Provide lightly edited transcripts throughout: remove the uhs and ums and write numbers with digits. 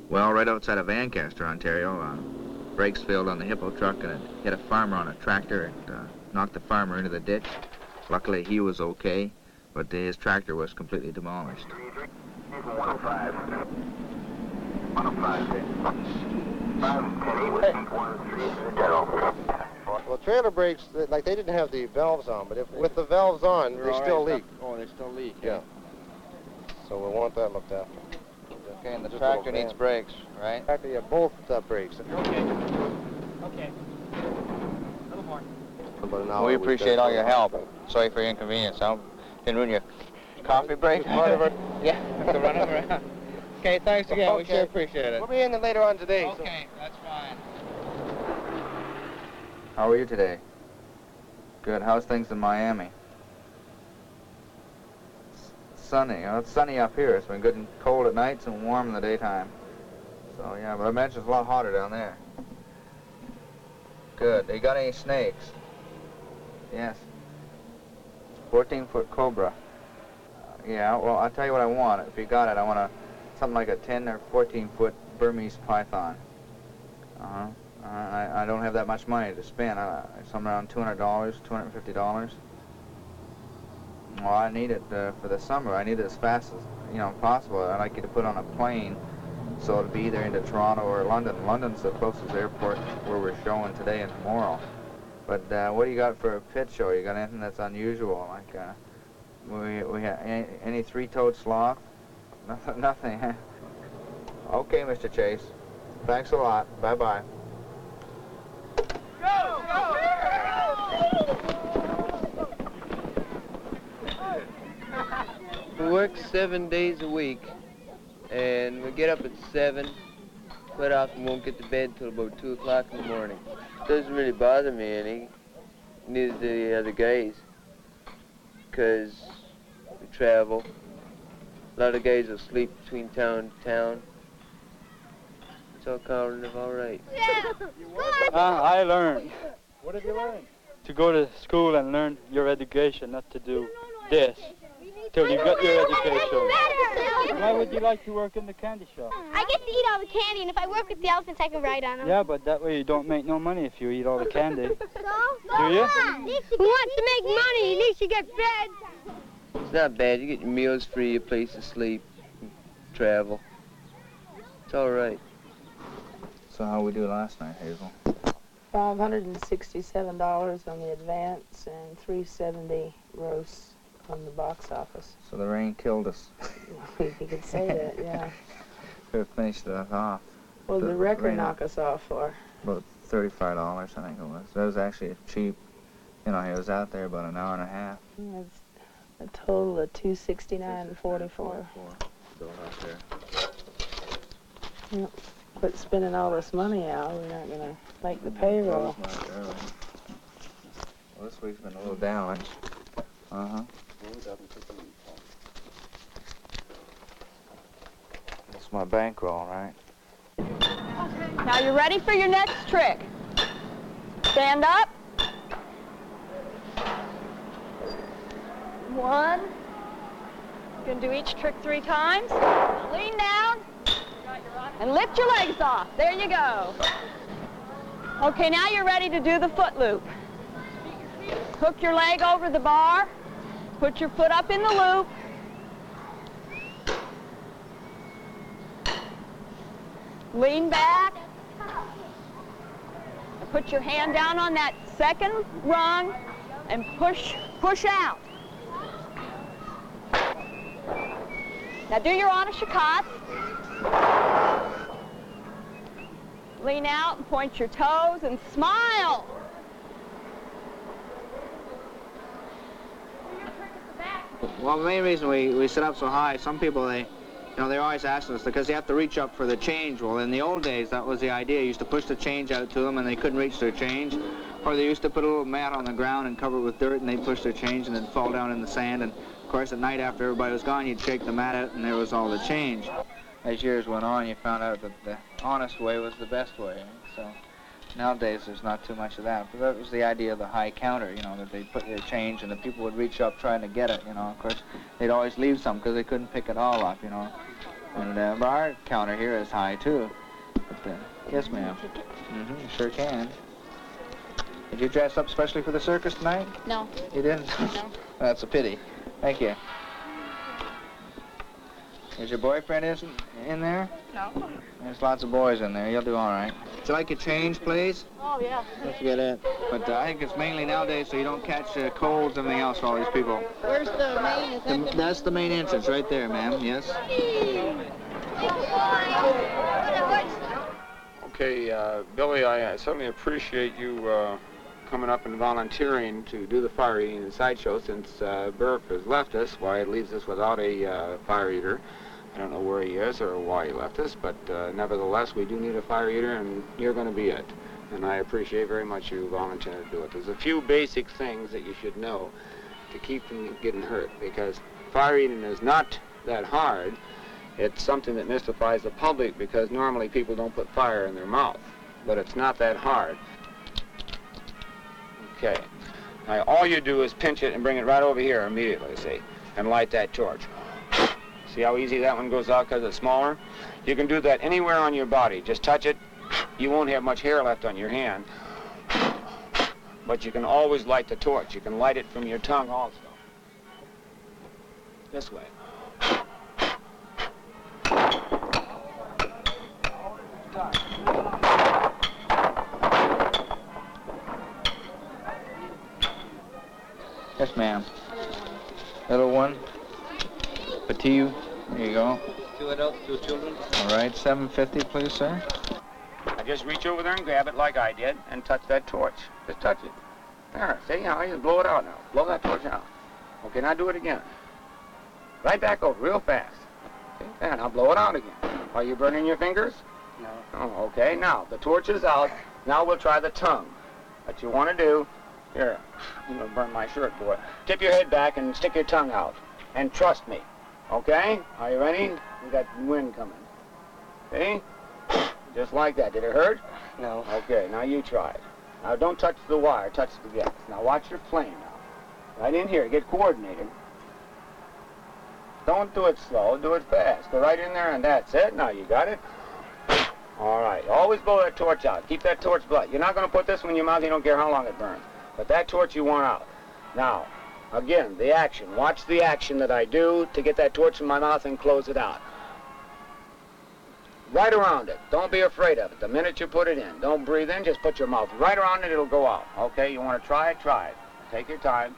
Well, right outside of Ancaster, Ontario, brakes failed on the Hippo truck and it hit a farmer on a tractor and knocked the farmer into the ditch. Luckily, he was okay, but his tractor was completely demolished. 105. 105. Well, trailer brakes, like they didn't have the valves on, but if with the valves on, they still leak. Oh, they still leak. Yeah. So we'll want that looked after. Okay, and the Just tractor a little needs brakes, right? Tractor, yeah, both brakes. Okay. Okay. A little more. About an hour We appreciate all your help. Sorry for your inconvenience. I didn't ruin your coffee break. Yeah, have to run over. Okay, thanks again. Okay. We sure appreciate it. We'll be in later on today. Okay, that's fine. How are you today? Good. How's things in Miami? Sunny. Well, it's sunny up here. It's been good and cold at nights and warm in the daytime. So, yeah, but I imagine it's a lot hotter down there. Good. You got any snakes? Yes. 14-foot cobra. Yeah, well, I'll tell you what I want. If you got it, I want something like a 10 or 14-foot Burmese python. I don't have that much money to spend. Somewhere around $200, $250. Well, I need it for the summer. I need it as fast as possible. I'd like you to put on a plane, so it'll be either into Toronto or London. London's the closest airport where we're showing today and tomorrow. But what do you got for a pit show? You got anything that's unusual? Like we have any three-toed sloth? Nothing. Okay, Mr. Chase. Thanks a lot. Bye-bye. Go! Go! We work 7 days a week, and we get up at 7, quite often won't get to bed till about 2 o'clock in the morning. Doesn't really bother me any, neither do the other guys, because we travel. A lot of guys will sleep between town to town. It's all kind of all right. I learned. What have you learned? To go to school and learn your education, not to do this till you get your education. Why would you like to work in the candy shop? I get to eat all the candy, and if I work with the elephants, I can ride on them. Yeah, but that way you don't make no money if you eat all the candy. Do you? Who wants to make money? He needs to get fed. It's not bad. You get your meals free, a place to sleep, travel. It's all right. So how we do last night, Hazel? $567 on the advance and $370 gross on the box office. So the rain killed us. You could say that, yeah. Could have finished that off. Well, the record rain- knock us off for. About $35, I think it was. That was actually cheap. He was out there about an hour and a half. It's a total of $269.44. Still out there. Yep. Quit spending all this money out. We're not going to make the payroll. Well, this week's been a little down. Uh-huh. That's my bankroll, right? Now you're ready for your next trick. Stand up. 1. You're going to do each trick 3 times. Lean down. And lift your legs off. There you go. Okay, now you're ready to do the foot loop. Hook your leg over the bar. Put your foot up in the loop. Lean back. Put your hand down on that second rung and push out. Now do your honor shakats. Lean out and point your toes and smile. Well, the main reason we sit up so high, some people, they're always asking us because they have to reach up for the change. Well, in the old days, that was the idea. You used to push the change out to them and they couldn't reach their change. Or they used to put a little mat on the ground and cover it with dirt and they'd push their change and then fall down in the sand. And, of course, at night after everybody was gone, you'd shake the mat out and there was all the change. As years went on, you found out that the honest way was the best way. So nowadays, there's not too much of that. But that was the idea of the high counter, that they'd put their change and the people would reach up trying to get it, Of course, they'd always leave some because they couldn't pick it all up, And our counter here is high, too. But, yes, ma'am. You sure can. Did you dress up specially for the circus tonight? No. You didn't? No. That's a pity. Thank you. Is your boyfriend in there? No. There's lots of boys in there. You'll do all right. Would you like a change, please? Oh, yeah. Let's get it. But I think it's mainly nowadays so you don't catch colds and everything else for all these people. Where's the main? Is that the... That's the main entrance right there, ma'am. Yes. Okay, Billy, I certainly appreciate you coming up and volunteering to do the fire eating and sideshow. Since Burke has left us, why it leaves us without a fire eater. I don't know where he is or why he left us, but nevertheless, we do need a fire eater, and you're going to be it. And I appreciate very much you volunteering to do it. There's a few basic things that you should know to keep from getting hurt, because fire eating is not that hard. It's something that mystifies the public, because normally people don't put fire in their mouth, but it's not that hard. Okay. Now, all you do is pinch it and bring it right over here immediately, see, and light that torch. See how easy that one goes out because it's smaller? You can do that anywhere on your body. Just touch it. You won't have much hair left on your hand. But you can always light the torch. You can light it from your tongue also. This way. Yes, ma'am. Little one. Petite. There you go. 2 adults, 2 children. All right, $7.50, please, sir. Now just reach over there and grab it like I did and touch that torch. Just touch it. There, see how you blow it out now. Blow that torch out. Okay, now do it again. Right back over real fast. Okay, there, now blow it out again. Are you burning your fingers? No. Oh, okay, now the torch is out. Now we'll try the tongue. What you want to do, here, I'm going to burn my shirt, boy. Tip your head back and stick your tongue out. And trust me. Okay? Are you ready? We got wind coming. See? Just like that. Did it hurt? No. Okay, now you try it. Now don't touch the wire, touch the gas. Now watch your flame now. Right in here, get coordinated. Don't do it slow, do it fast. Go right in there and that's it. Now you got it. All right, always blow that torch out. Keep that torch bright. You're not going to put this one in your mouth, you don't care how long it burns. But that torch you want out. Now, again, the action. Watch the action that I do to get that torch in my mouth and close it out. Right around it. Don't be afraid of it. The minute you put it in, don't breathe in, just put your mouth right around it, it'll go out. Okay, you want to try it? Try it. Take your time.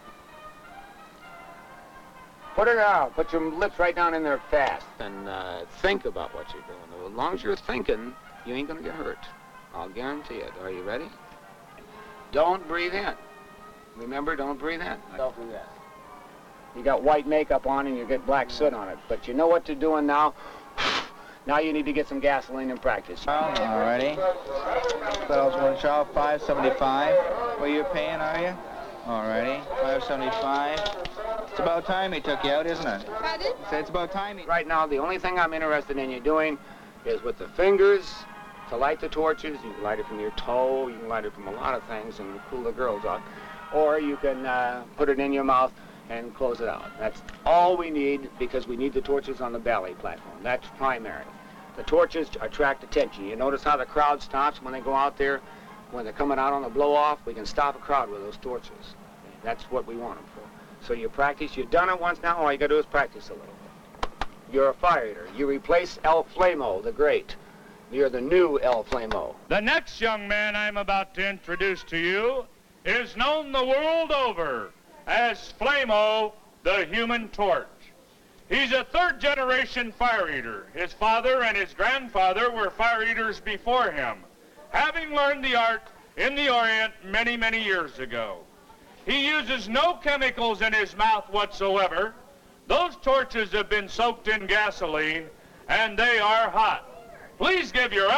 Put it out. Put your lips right down in there fast and think about what you're doing. As long as you're thinking, you ain't going to get hurt. I'll guarantee it. Are you ready? Don't breathe in. Remember, don't breathe in. Don't do that. You got white makeup on and you get black soot on it, but you know what you're doing now? Now you need to get some gasoline and practice. All righty. Fellows one shop, $5.75. Well, you're paying, are you? All righty, $5.75. It's about time he took you out, isn't it? Pardon? Say it's about time he... Right now, the only thing I'm interested in you doing is with the fingers to light the torches. You can light it from your toe. You can light it from a lot of things and cool the girls off. Or you can put it in your mouth and close it out. That's all we need because we need the torches on the ballet platform. That's primary. The torches attract attention. You notice how the crowd stops when they go out there? When they're coming out on the blow-off, we can stop a crowd with those torches. That's what we want them for. So you practice. You've done it once now. All you got to do is practice a little bit. You're a fire eater. You replace El Flamo, the great. You're the new El Flamo. The next young man I'm about to introduce to you is known the world over as Flamo, the Human Torch. He's a third-generation fire eater. His father and his grandfather were fire eaters before him, having learned the art in the Orient many, many years ago. He uses no chemicals in his mouth whatsoever. Those torches have been soaked in gasoline, and they are hot. Please give your